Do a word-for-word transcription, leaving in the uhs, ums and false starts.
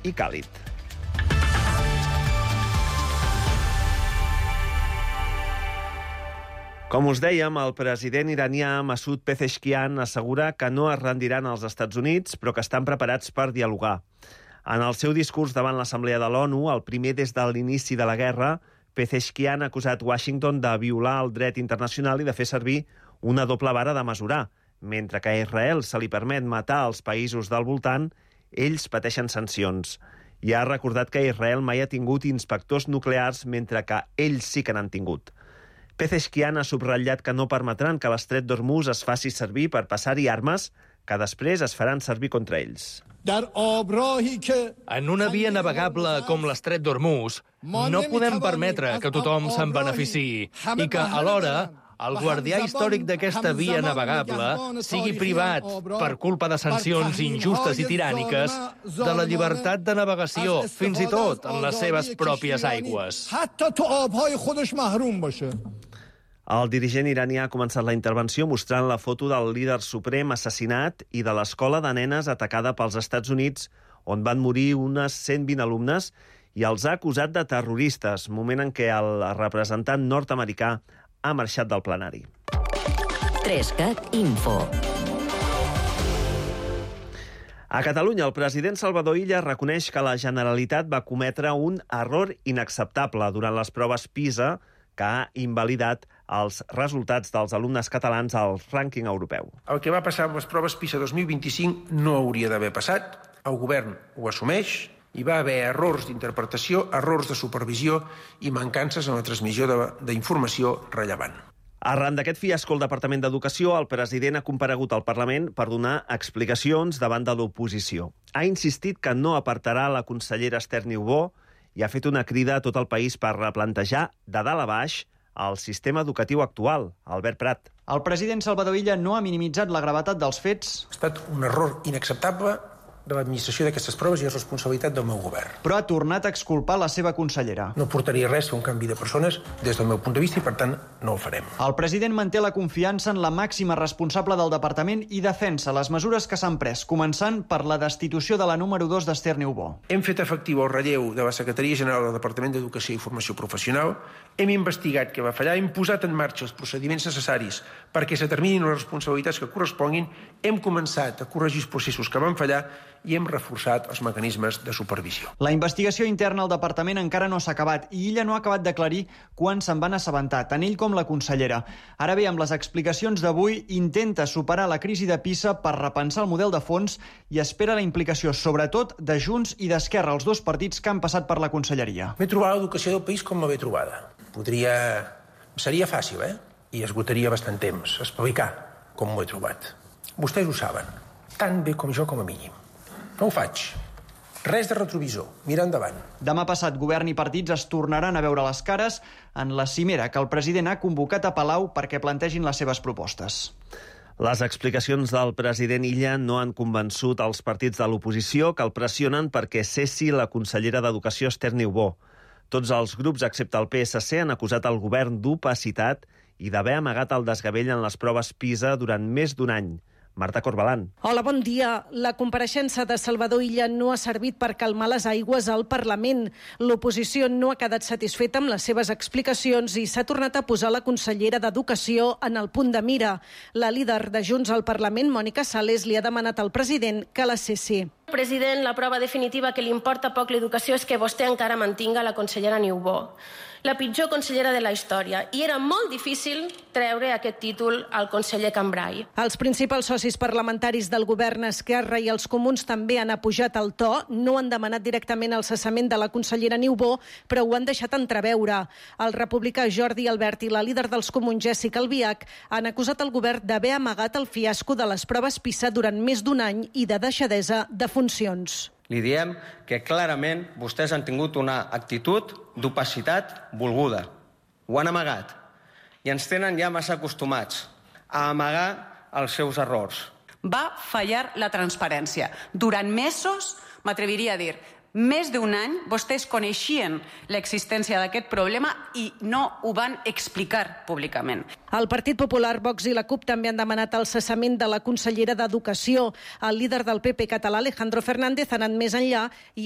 i càlid. Com us dèiem, el president iranià Masoud Pezeshkian assegura que no es rendiran als Estats Units, però que estan preparats per dialogar. En el seu discurs davant l'Assemblea de l'ONU, el primer des de l'inici de la guerra, Pezeshkian ha acusat Washington de violar el dret internacional i de fer servir una doble vara de mesurar. Mentre que a Israel se li permet matar els països del voltant, ells pateixen sancions. I ha recordat que Israel mai ha tingut inspectors nuclears, mentre que ells sí que n'han tingut. Pezeshkian ha subratllat que no permetran que l'estret d'Hormuz es faci servir per passar-hi armes que després es faran servir contra ells. En una via navegable com l'estret d'Hormuz, no podem permetre que tothom se'n beneficiï i que, alhora, el guardià històric d'aquesta via navegable sigui privat, per culpa de sancions injustes i tiràniques, de la llibertat de navegació, fins i tot en les seves pròpies aigües. El dirigent iranià ha començat la intervenció mostrant la foto del líder suprem assassinat i de l'escola de nenes atacada pels Estats Units, on van morir unes cent vint alumnes, i els ha acusat de terroristes, moment en què el representant nord-americà ha marxat del plenari. Trescat Info. A Catalunya, el president Salvador Illa reconeix que la Generalitat va cometre un error inacceptable durant les proves PISA que ha invalidat els resultats dels alumnes catalans al rànquing europeu. El que va passar amb les proves PISA dos mil vint-i-cinc no hauria d'haver passat. El govern ho assumeix. Hi va haver errors d'interpretació, errors de supervisió i mancances en la transmissió d'informació rellevant. Arran d'aquest fiasco al Departament d'Educació, el president ha comparegut al Parlament per donar explicacions davant de l'oposició. Ha insistit que no apartarà la consellera Esther Niubó i ha fet una crida a tot el país per replantejar de dalt a baix el sistema educatiu actual. Albert Prat. El president Salvador Illa no ha minimitzat la gravetat dels fets. Ha estat un error inacceptable de l'administració d'aquestes proves i és responsabilitat del meu govern. Però ha tornat a exculpar la seva consellera. No portaria res fer un canvi de persones des del meu punt de vista i, per tant, no ho farem. El president manté la confiança en la màxima responsable del departament i defensa les mesures que s'han pres, començant per la destitució de la número dos d'Esther Niubó. Hem fet efectiu el relleu de la Secretaria General del Departament d'Educació i Formació Professional, hem investigat què va fallar, hem posat en marxa els procediments necessaris perquè s'determinin les responsabilitats que corresponguin, hem començat a corregir els processos que van fallar i hem reforçat els mecanismes de supervisió. La investigació interna al departament encara no s'ha acabat i Illa no ha acabat d'aclarir quan se'n van assabentar, tant ell com la consellera. Ara bé, amb les explicacions d'avui, intenta superar la crisi de PISA per repensar el model de fons i espera la implicació, sobretot, de Junts i d'Esquerra, els dos partits que han passat per la conselleria. M'he trobat l'educació del país com l'he trobada. Podria... Seria fàcil, eh? I esgotaria bastant temps explicar com m'ho he trobat. Vostès ho saben, tan bé com jo com a mínim. No ho faig. Res de retrovisor. Mira endavant. Demà passat, govern i partits es tornaran a veure les cares en la cimera que el president ha convocat a Palau perquè plantegin les seves propostes. Les explicacions del president Illa no han convençut els partits de l'oposició que el pressionen perquè cessi la consellera d'Educació Esther Niubó. Tots els grups, excepte el P S C, han acusat el govern d'opacitat i d'haver amagat el desgavell en les proves PISA durant més d'un any. Marta Corbalán. Hola, bon dia. La compareixença de Salvador Illa no ha servit per calmar les aigües al Parlament. L'oposició no ha quedat satisfeta amb les seves explicacions i s'ha tornat a posar la consellera d'Educació en el punt de mira. La líder de Junts al Parlament, Mònica Sales, li ha demanat al president que la cessi. President, la prova definitiva que li importa poc l'educació és que vostè encara mantinga la consellera Niubó, la pitjor consellera de la història, i era molt difícil treure aquest títol al conseller Cambray. Els principals socis parlamentaris del govern, Esquerra i els Comuns, també han apujat el to. No han demanat directament el cessament de la consellera Niubó, però ho han deixat entreveure. El republicà Jordi Albert i la líder dels Comuns, Jèssica Albiach, han acusat el govern d'haver amagat el fiasco de les proves PISA durant més d'un any i de deixadesa de funcions. Li diem que clarament vostès han tingut una actitud d'opacitat volguda. Ho han amagat i ens tenen ja massa acostumats a amagar els seus errors. Va fallar la transparència. Durant mesos, m'atreviria a dir, més d'un any, vostès coneixien l'existència d'aquest problema i no ho van explicar públicament. El Partit Popular, Vox i la CUP també han demanat el cessament de la consellera d'Educació. El líder del P P català, Alejandro Fernández, ha anat més enllà i